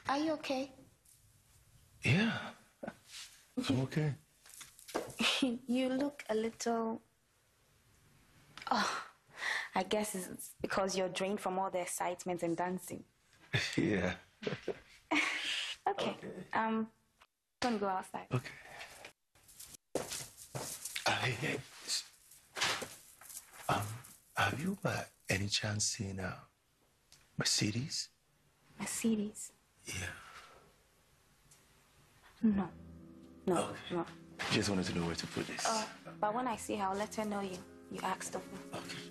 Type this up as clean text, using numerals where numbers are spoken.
Are you okay? Yeah, I'm okay. You look a little... Oh, I guess it's because you're drained from all the excitement and dancing. Yeah. Okay. Gonna go outside. Okay. Hey. Um, have you by any chance seen Mercedes? Mercedes? Yeah. No. Okay. No. Just wanted to know where to put this. But when I see her, I'll let her know you asked of me. Okay.